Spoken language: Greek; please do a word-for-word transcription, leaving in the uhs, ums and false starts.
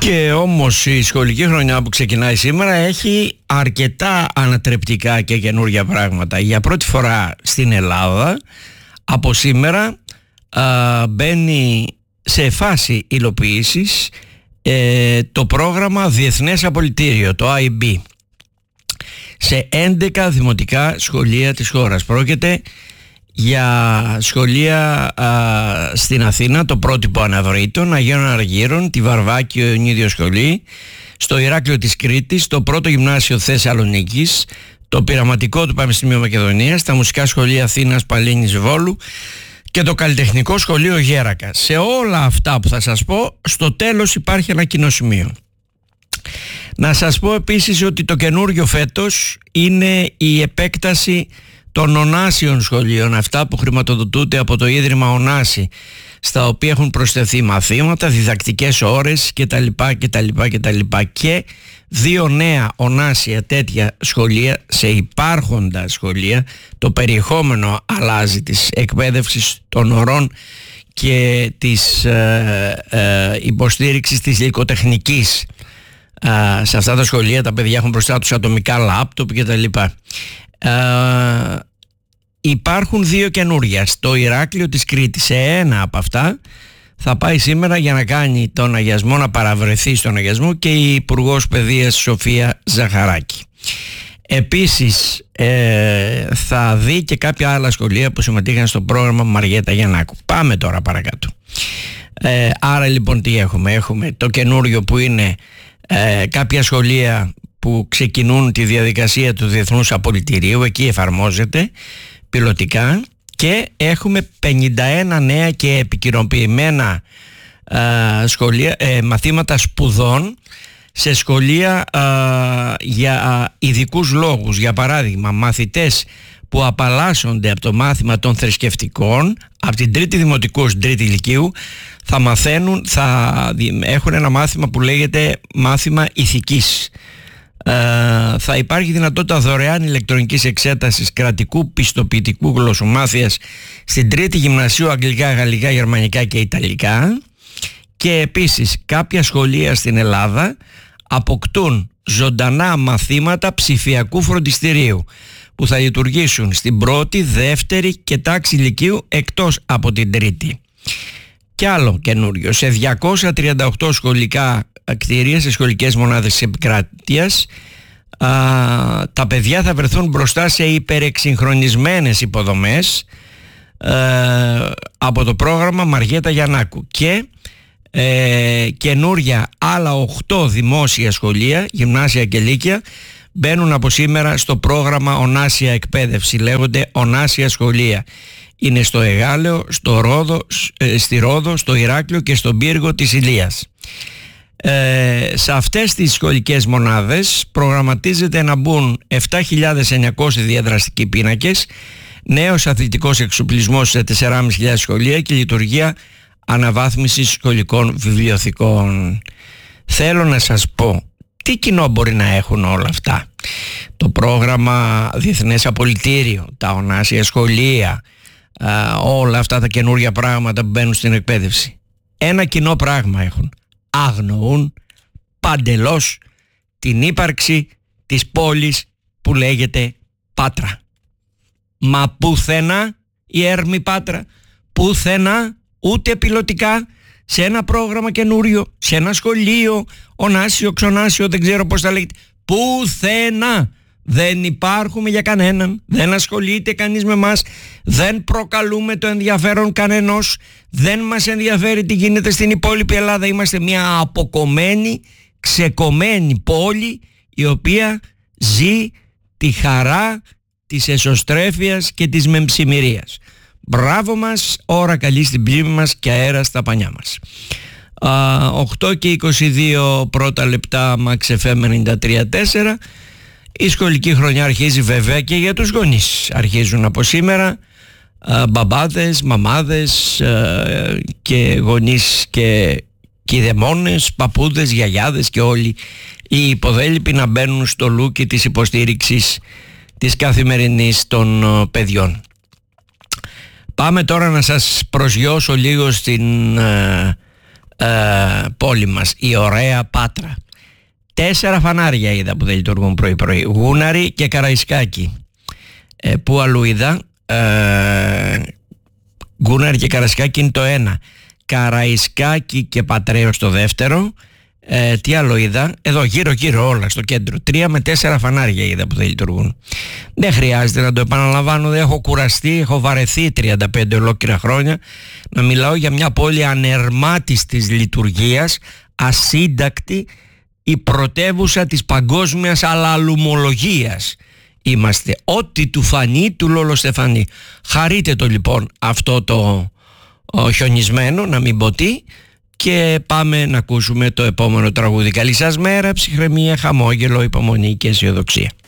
Και όμως η σχολική χρονιά που ξεκινάει σήμερα έχει αρκετά ανατρεπτικά και καινούργια πράγματα. Για πρώτη φορά στην Ελλάδα από σήμερα α, μπαίνει σε φάση υλοποίησης ε, το πρόγραμμα Διεθνές Απολυτήριο, το άι μπι, σε έντεκα δημοτικά σχολεία της χώρας. Πρόκειται για σχολεία α, στην Αθήνα, το πρότυπο Αναβρίτων, Αγίων Αργύρων, τη Βαρβάκιο Ιωνίδιο Σχολή, στο Ηράκλειο της Κρήτης, το πρώτο γυμνάσιο Θεσσαλονίκης, το πειραματικό του Πανεπιστημίου Μακεδονίας, τα μουσικά σχολεία Αθήνας, Παλίνης, Βόλου και το καλλιτεχνικό σχολείο Γέρακα. Σε όλα αυτά που θα σας πω, στο τέλος υπάρχει ένα κοινό σημείο. Να σας πω επίσης ότι το καινούριο φέτος είναι η επέκταση των ονάσιων σχολείων, αυτά που χρηματοδοτούνται από το Ίδρυμα Ονάση, στα οποία έχουν προσθεθεί μαθήματα, διδακτικές ώρες κτλ. κτλ, κτλ. Και δύο νέα ονάσια τέτοια σχολεία σε υπάρχοντα σχολεία. Το περιεχόμενο αλλάζει της εκπαίδευσης των ωρών και της ε, ε, υποστήριξης της υλικοτεχνικής. Ε, σε αυτά τα σχολεία τα παιδιά έχουν μπροστά τους ατομικά λάπτοπ κτλ. Uh, υπάρχουν δύο καινούρια στο Ηράκλειο της Κρήτης. Σε ένα από αυτά θα πάει σήμερα για να κάνει τον αγιασμό, να παραβρεθεί στον αγιασμό, και η Υπουργός Παιδείας Σοφία Ζαχαράκη. Επίσης ε, θα δει και κάποια άλλα σχολεία που συμμετείχαν στο πρόγραμμα Μαριέτα Γιαννάκου. Πάμε τώρα παρακάτω. ε, Άρα λοιπόν τι έχουμε? Έχουμε το καινούριο που είναι ε, κάποια σχολεία που ξεκινούν τη διαδικασία του Διεθνούς Απολυτηρίου, εκεί εφαρμόζεται πιλωτικά, και έχουμε πενήντα ένα νέα και επικαιροποιημένα α, σχολεία, ε, μαθήματα σπουδών σε σχολεία α, για α, ειδικούς λόγους. Για παράδειγμα, μαθητές που απαλλάσσονται από το μάθημα των θρησκευτικών από την τρίτη δημοτικού στην τρίτη λυκείου θα μαθαίνουν, θα έχουν ένα μάθημα που λέγεται μάθημα ηθικής. Uh, θα υπάρχει δυνατότητα δωρεάν ηλεκτρονικής εξέτασης κρατικού πιστοποιητικού γλωσσομάθειας στην τρίτη γυμνασίου, αγγλικά, γαλλικά, γερμανικά και ιταλικά. Και επίσης κάποια σχολεία στην Ελλάδα αποκτούν ζωντανά μαθήματα ψηφιακού φροντιστηρίου που θα λειτουργήσουν στην πρώτη, δεύτερη και τάξη λυκείου εκτός από την τρίτη. Και άλλο καινούριο, σε διακόσια τριάντα οκτώ σχολικά κτίρια, σε σχολικές μονάδες της επικράτειας, α, τα παιδιά θα βρεθούν μπροστά σε υπερεξυγχρονισμένες υποδομές α, από το πρόγραμμα Μαριέτα Γιαννάκου. Και ε, καινούρια άλλα οκτώ δημόσια σχολεία, γυμνάσια και λύκεια, μπαίνουν από σήμερα στο πρόγραμμα Ονάσια Εκπαίδευση. Λέγονται Ονάσια Σχολεία. Είναι στο Εγάλεο, στο Ρόδο, στη Ρόδο, στο Ηράκλειο και στον Πύργο της Ηλίας. Ε, σε αυτές τις σχολικές μονάδες προγραμματίζεται να μπουν επτά χιλιάδες εννιακόσιοι διαδραστικοί πίνακες, νέος αθλητικός εξοπλισμός σε τέσσερις χιλιάδες πεντακόσια σχολεία και λειτουργία αναβάθμισης σχολικών βιβλιοθηκών. Θέλω να σας πω τι κοινό μπορεί να έχουν όλα αυτά. Το πρόγραμμα Διεθνές Απολυτήριο, τα ονάσια σχολεία, α, όλα αυτά τα καινούργια πράγματα που μπαίνουν στην εκπαίδευση. Ένα κοινό πράγμα έχουν: αγνοούν παντελώς την ύπαρξη της πόλης που λέγεται Πάτρα. Μα πουθενά η έρμη Πάτρα, πουθενά, ούτε πιλωτικά, σε ένα πρόγραμμα καινούριο, σε ένα σχολείο, ονάσιο, ξονάσιο, δεν ξέρω πώς τα λέγεται, πουθενά δεν υπάρχουμε για κανέναν, δεν ασχολείται κανείς με μας, δεν προκαλούμε το ενδιαφέρον κανενός, δεν μας ενδιαφέρει τι γίνεται στην υπόλοιπη Ελλάδα. Είμαστε μια αποκομμένη, ξεκομμένη πόλη η οποία ζει τη χαρά της εσωστρέφειας και της μεμψημυρίας. Μπράβο μας, ώρα καλή στην πλήμη μας και αέρα στα πανιά μας. Α, οκτώ και είκοσι δύο πρώτα λεπτά, Max εφ εμ ενενήντα τρία κόμμα τέσσερα. Η σχολική χρονιά αρχίζει βέβαια και για τους γονείς. Αρχίζουν από σήμερα α, μπαμπάδες, μαμάδες α, και γονείς και κηδεμόνες, παππούδες, γιαγιάδες και όλοι οι υποδέλυποι να μπαίνουν στο λούκι της υποστήριξης της καθημερινής των α, παιδιών. Πάμε τώρα να σας προσγειώσω λίγο στην α, ε, πόλη μας, η ωραία Πάτρα. Τέσσερα φανάρια είδα που δεν λειτουργούν πρωί-πρωί. Γούναρη και Καραϊσκάκη. Ε, πού αλλού είδα? Ε, Γούναρη και Καραϊσκάκη είναι το ένα. Καραϊσκάκη και Πατρέως το δεύτερο. Ε, τι άλλο είδα? Εδώ γύρω γύρω όλα στο κέντρο. Τρία με τέσσερα φανάρια είδα που δεν λειτουργούν. Δεν χρειάζεται να το επαναλαμβάνω, δεν έχω κουραστεί, έχω βαρεθεί τριάντα πέντε ολόκληρα χρόνια να μιλάω για μια πόλη ανερμάτιστης λειτουργίας, ασύντακτη, η πρωτεύουσα της παγκόσμιας αλαλουμολογίας. Είμαστε ό,τι του φανεί του λολοστεφανεί. Χαρείτε το λοιπόν αυτό το ο, χιονισμένο, να μην πω τι, και πάμε να ακούσουμε το επόμενο τραγούδι. Καλή σας μέρα, ψυχραιμία, χαμόγελο, υπομονή και αισιοδοξία.